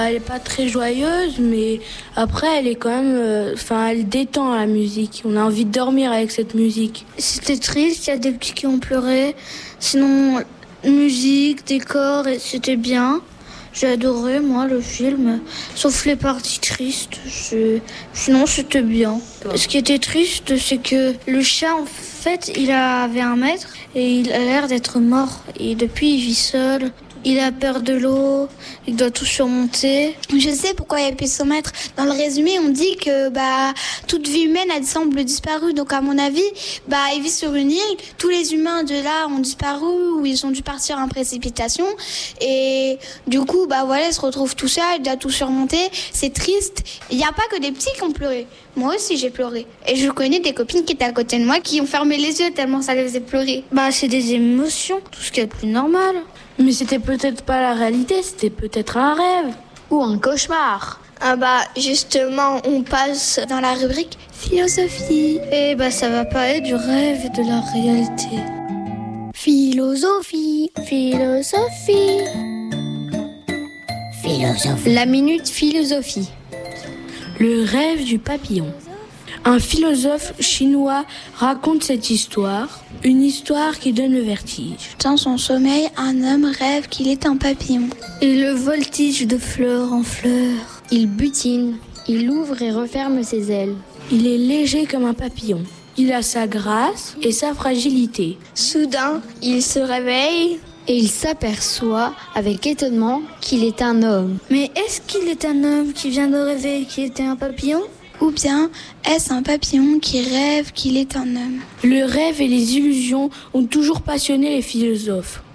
Elle est pas très joyeuse, mais après elle est quand même, elle détend la musique. On a envie de dormir avec cette musique. C'était triste, il y a des petits qui ont pleuré. Sinon, musique, décor, et c'était bien. J'ai adoré, moi, le film, sauf les parties tristes. Sinon, c'était bien. Ce qui était triste, c'est que le chat, en fait, il avait un maître et il a l'air d'être mort. Et depuis, il vit seul. Il a peur de l'eau, il doit tout surmonter. Je sais pourquoi il a pu son maître. Dans le résumé, on dit que toute vie humaine, elle semble disparue. Donc à mon avis, il vit sur une île. Tous les humains de là ont disparu ou ils ont dû partir en précipitation. Et du coup, il se retrouve tout seul, il doit tout surmonter. C'est triste. Il n'y a pas que des petits qui ont pleuré. Moi aussi, j'ai pleuré. Et je connais des copines qui étaient à côté de moi qui ont fermé les yeux tellement ça les faisait pleurer. C'est des émotions, tout ce qui est le plus normal. Mais c'était peut-être pas la réalité, c'était peut-être un rêve. Ou un cauchemar. Justement, on passe dans la rubrique philosophie. Et ça va parler du rêve et de la réalité. Philosophie. La minute philosophie. Le rêve du papillon. Un philosophe chinois raconte cette histoire, une histoire qui donne le vertige. Dans son sommeil, un homme rêve qu'il est un papillon. Et le voltige de fleur en fleur. Il butine, il ouvre et referme ses ailes. Il est léger comme un papillon. Il a sa grâce et sa fragilité. Soudain, il se réveille. Et il s'aperçoit avec étonnement qu'il est un homme. Mais est-ce qu'il est un homme qui vient de rêver qu'il était un papillon ? Ou bien est-ce un papillon qui rêve qu'il est un homme ? Le rêve et les illusions ont toujours passionné les philosophes.